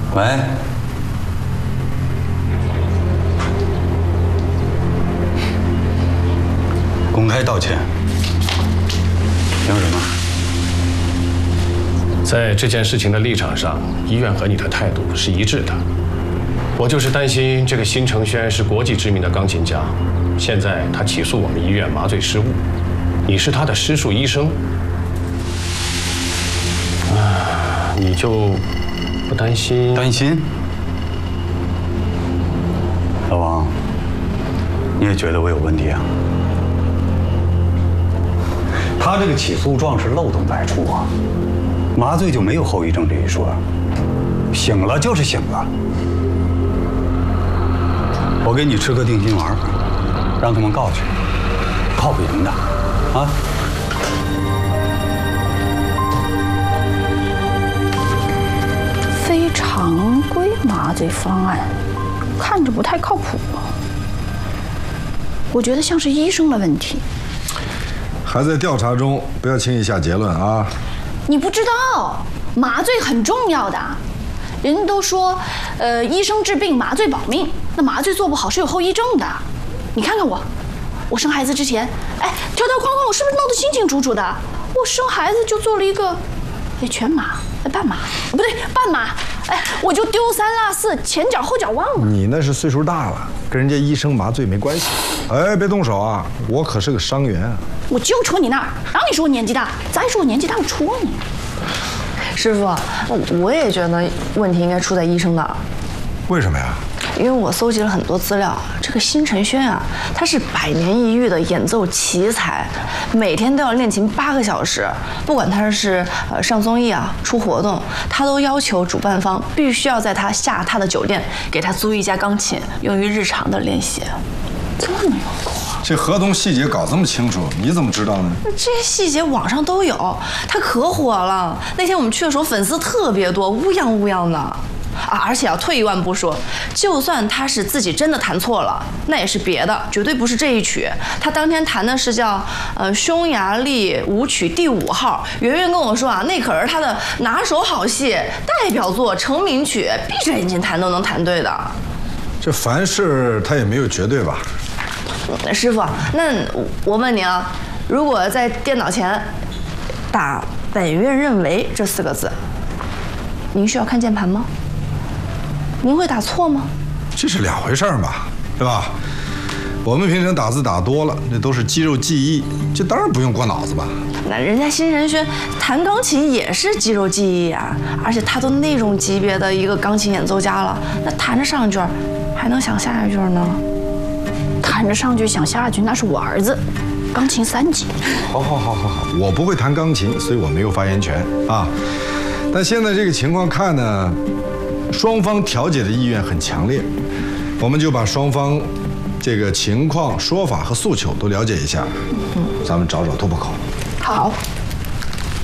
喂，公开道歉，凭什么？ 在这件事情的立场上，医院和你的态度是一致的。我就是担心这个辛承轩是国际知名的钢琴家，现在他起诉我们医院麻醉失误，你是他的师叔医生，你就不担心？ 担心？老王，你也觉得我有问题啊？他这个起诉状是漏洞百出啊，麻醉就没有后遗症这一说，醒了就是醒了。我给你吃个定心丸，让他们告去，告不赢的，啊！ 非常规麻醉方案，看着不太靠谱。我觉得像是医生的问题。 还在调查中，不要轻易下结论啊！ 你不知道，麻醉很重要的。人家都说，医生治病，麻醉保命。那麻醉做不好是有后遗症的。你看看我生孩子之前，哎，条条框框我是不是弄得清清楚楚的？我生孩子就做了一个，全麻，半麻，不对，半麻。哎，我就丢三落四，前脚后脚忘了。 你那是岁数大了，跟人家医生麻醉没关系。哎，别动手啊！我可是个伤员啊！ 我就戳你那儿，然后你说我年纪大，再说我年纪大，我戳你。 师傅，我也觉得问题应该出在医生那儿。 为什么呀？ 因为我搜集了很多资料，这个辛承轩啊，他是百年一遇的演奏奇才，每天都要练琴8个小时。不管他是上综艺啊、出活动，他都要求主办方必须要在他下榻的酒店给他租一架钢琴，用于日常的练习。 这么有够啊！ 这合同细节搞这么清楚，你怎么知道呢？ 这些细节网上都有，他可火了。那天我们去的时候，粉丝特别多，乌泱乌泱的。而且退一万步说，就算他是自己真的弹错了，那也是别的，绝对不是这一曲。他当天弹的是叫匈牙利舞曲第5号。圆圆跟我说啊，那可是他的拿手好戏，代表作、成名曲，闭着眼睛弹都能弹对的。 这凡事他也没有绝对吧？ 师傅，那我问您啊，如果在电脑前打“本院认为”这4个字，您需要看键盘吗？您会打错吗？ 这是2回事吧，对吧？我们平常打字打多了，这都是肌肉记忆，这当然不用过脑子吧。 那人家辛承轩弹钢琴也是肌肉记忆啊，而且他都那种级别的一个钢琴演奏家了，那弹着上句还能想下一句呢？ 弹着上句想下句，那是我儿子，钢琴3级。 好，我不会弹钢琴，所以我没有发言权啊。但现在这个情况看呢，双方调解的意愿很强烈，我们就把双方这个情况、说法和诉求都了解一下，咱们找找突破口。 好。